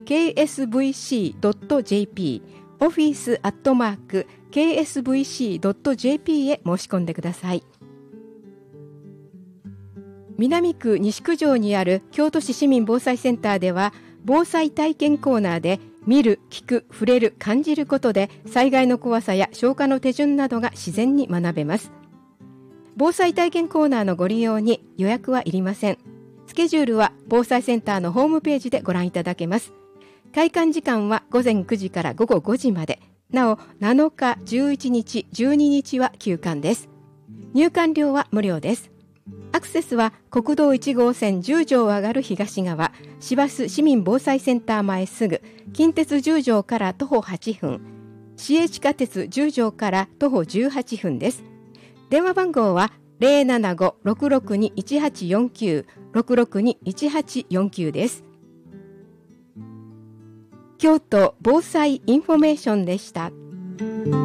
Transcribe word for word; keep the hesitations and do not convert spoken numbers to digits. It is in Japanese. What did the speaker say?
ケーエスブイシードットジェーピー、オフィスアットマーク ケーエスブイシードットジェーピー へ申し込んでください。南区西区条にある京都市市民防災センターでは、防災体験コーナーで見る、聞く、触れる、感じることで災害の怖さや消火の手順などが自然に学べます。防災体験コーナーのご利用に予約はいりません。スケジュールは防災センターのホームページでご覧いただけます。開館時間はごぜんくじからごごごじまで。なお、なのか、じゅういちにち、じゅうににちは休館です。入館料は無料です。アクセスは国道いち号線じゅう条上がる東側、市バス市民防災センター前すぐ、近鉄じゅう条から徒歩はっぷん、市営地下鉄じゅう条から徒歩じゅうはっぷんです。電話番号は ゼロななご ろくろくに いちはちよんきゅう ろくろくに いちはちよんきゅうです。京都防災インフォメーションでした。